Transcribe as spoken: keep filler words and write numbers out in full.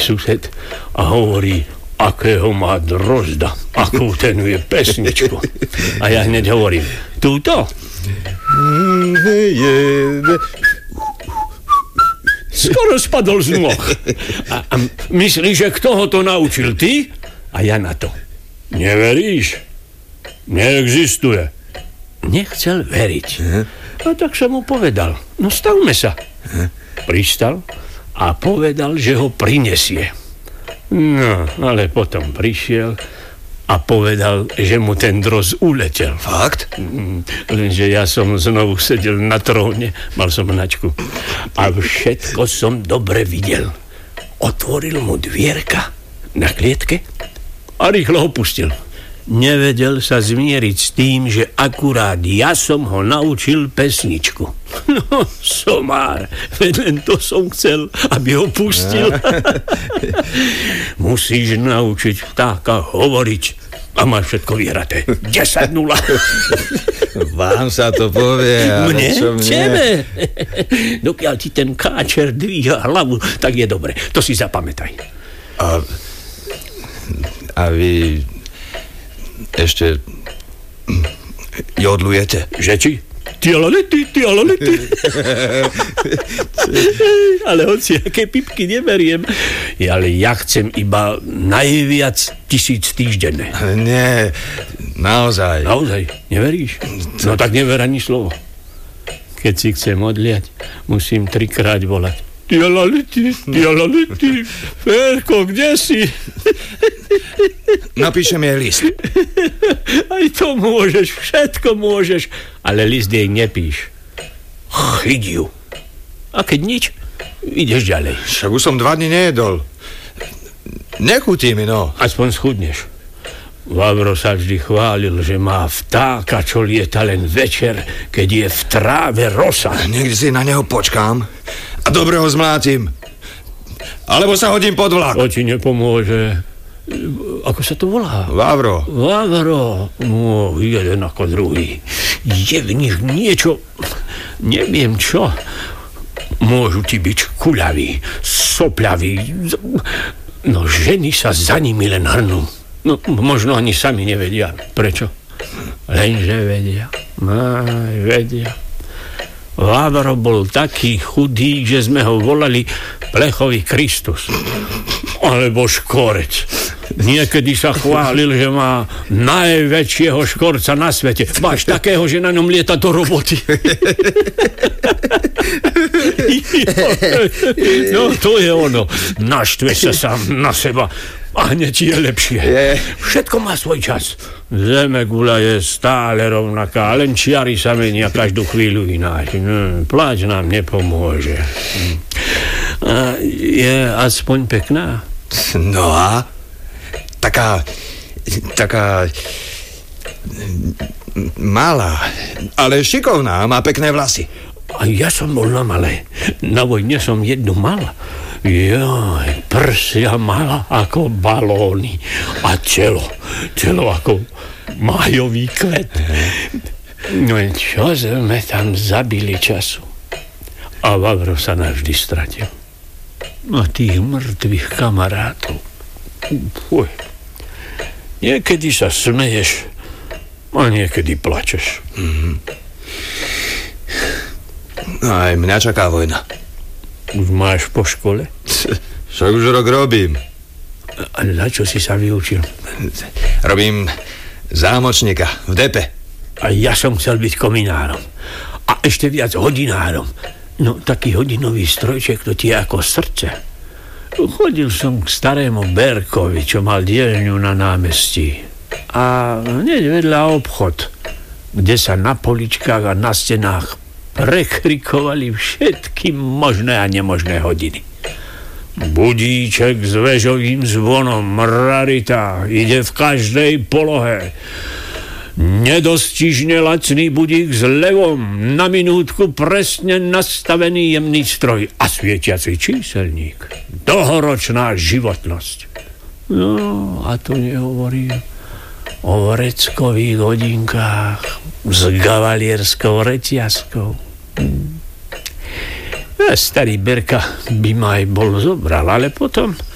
sused a hovorí, akého má drozda, akú tenuje pesničku. A ja hneď hovorím, túto? Skoro spadol z nôh. A, a myslíš, že kto ho to naučil, ty? A ja na to. Neveríš? Neexistuje. Nechcel veriť. A tak som mu povedal, no stavme sa. Pristal a povedal, že ho prinesie. No, ale potom prišiel a povedal, že mu ten dros uletel. Fakt? Lenže ja som znovu sedel na tróne, mal som hnačku. A všetko som dobre videl. Otvoril mu dvierka na klietke a rýchlo ho pustil. Nevedel sa zmieriť s tým, že akurát ja som ho naučil pesničku. No, somár, veď len to som chcel, aby ho pustil. Musíš naučiť vtáka hovoriť a máš všetko vyhraté. desať nula. Vám sa to povie, ale mne? čo mne? Tebe? Dokiaľ ti ten káčer dvíha hlavu, tak je dobre. To si zapamätaj. A, a vy ešte jodlujete? Že či? Tialality, tialality. Ale hoci, aké pipky neberiem. Ale ja chcem iba najviac tisíc týždenne. Nie, naozaj. Naozaj? Neveríš? No tak never ani slovo. Keď si chcem odliať, musím trikrát volať. Tialality, tialality. Ferko, kde si? Napíšem jej list. Aj to môžeš, všetko môžeš, ale list jej nepíš. Chyť ju. A keď nič, ideš ďalej. Však už som dva dni nejedol. Nechutí mi, no. Aspoň schudneš. Vavro sa vždy chválil, že má vtáka, čo lieta len večer, keď je v tráve rosa. Niekde si na neho počkám a dobre ho zmlátim. Alebo sa hodím pod vlak. To ti nepomôže. Ako sa to volá? Vavro. Vavro. No, jeden ako druhý. Je v nich niečo, neviem čo. Môžu ti byť kuľaví, sopľaví. No, ženy sa za nimi len hrnú. No, možno ani sami nevedia. Prečo? Lenže vedia. Aj, vedia. Vávaro bol taký chudý, že sme ho volali plechový Kristus. Alebo škorec. Niekedy sa chválil, že má najväčšieho škorca na svete. Máš takého, že na ňom lieta do roboty. No, to je ono. Naštve sa sám na seba a hneď je lepšie. Všetko má svoj čas. Zemeguľa je stále rovnaká, len čiary sa menia každú chvíľu ináč. Pláč nám nepomôže. A je aspoň pekná? No a? Taká, taká malá, ale šikovná, má pekné vlasy. A ja som bol na malé. Na vojne som jednu mala. Joj, prsia mala ako balóny. A telo, telo ako májový kvet. No čo sme tam zabili času. A Vavro sa navždy stratil. A tých mŕtvych kamarátov. Fuj. Niekedy sa smeješ a niekedy plačeš. Mm-hmm. Aj mňa čaká vojna. Už máš po škole? Však už rok robím. A na čo si sa vyučil? Robím zámočníka v depe. A ja som chcel byť kominárom. A ešte viac hodinárom. No, taký hodinový strojček, to ti je ako srdce. Chodil som k starému Berkovi, čo mal dielňu na námestí. A hneď vedľa obchod, kde sa na poličkách a na stenách prekrikovali všetky možné a nemožné hodiny. Budíček s väžovým zvonom, rarita, ide v každej polohe. Nedostižne lacný budík s levom, na minútku presne nastavený jemný stroj a svietiaci číselník. Dlhoročná životnosť. No, a tu nehovorím o vreckových hodinkách s gavalierskou reťazkou. Hm. Starý Berka by ma aj bol zobral, ale potom